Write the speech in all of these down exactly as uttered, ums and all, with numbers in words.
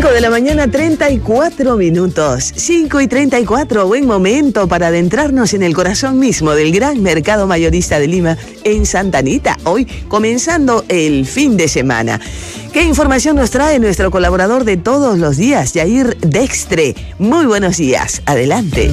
cinco de la mañana, treinta y cuatro minutos. cinco y treinta y cuatro, buen momento para adentrarnos en el corazón mismo del gran mercado mayorista de Lima, en Santa Anita. Hoy comenzando el fin de semana. ¿Qué información nos trae nuestro colaborador de todos los días, Yair Dextre? Muy buenos días, adelante.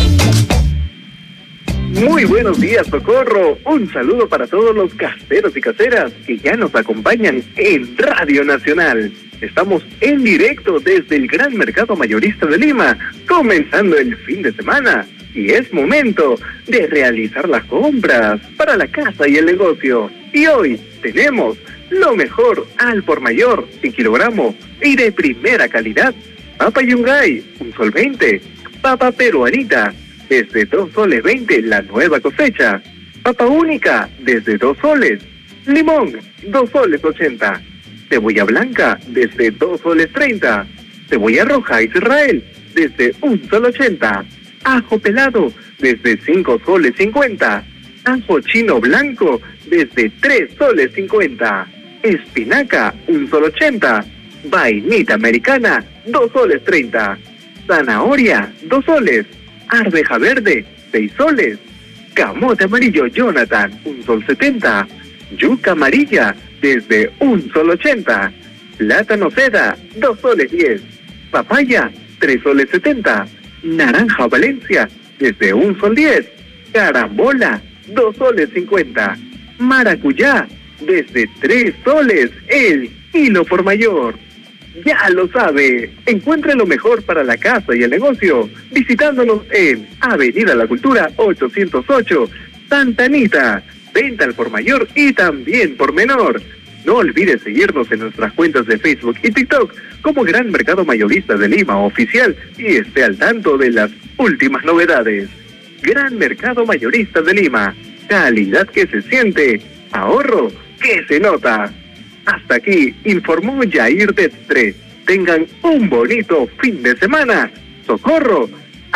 Muy buenos días, Socorro. Un saludo para todos los caseros y caseras que ya nos acompañan en Radio Nacional. Estamos en directo desde el Gran Mercado Mayorista de Lima, comenzando el fin de semana. Y es momento de realizar las compras para la casa y el negocio. Y hoy tenemos lo mejor al por mayor en kilogramo y de primera calidad. Papa Yungay, un sol veinte. Papa peruanita, desde dos soles veinte la nueva cosecha. Papa única, desde dos soles. Limón, dos soles ochenta. Cebolla blanca, desde dos soles treinta. Cebolla roja Israel, desde un sol ochenta. Ajo pelado, desde cinco soles cincuenta. Ajo chino blanco, desde tres soles cincuenta. Espinaca, un sol ochenta. Vainita americana, dos soles treinta. Zanahoria, dos soles. Arveja verde, seis soles. Camote amarillo Jonathan, un sol setenta. Yuca amarilla, desde un sol ochenta. Plátano seda, dos soles diez. Papaya, tres soles setenta. Naranja Valencia, desde un sol diez. Carambola, dos soles cincuenta. Maracuyá, desde tres soles el kilo por mayor. Ya lo sabe, encuentre lo mejor para la casa y el negocio visitándonos en Avenida La Cultura ochocientos ocho, Santa Anita. Venta al por mayor y también por menor. No olvides seguirnos en nuestras cuentas de Facebook y TikTok como Gran Mercado Mayorista de Lima Oficial y esté al tanto de las últimas novedades. Gran Mercado Mayorista de Lima, calidad que se siente, ahorro que se nota. Hasta aquí informó Yair Dextre. Tengan un bonito fin de semana. Socorro,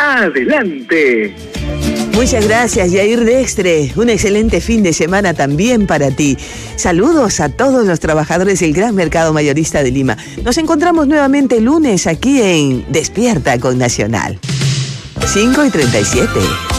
adelante. Muchas gracias, Yair Dextre. Un excelente fin de semana también para ti. Saludos a todos los trabajadores del Gran Mercado Mayorista de Lima. Nos encontramos nuevamente el lunes aquí en Despierta con Nacional. cinco y treinta y siete.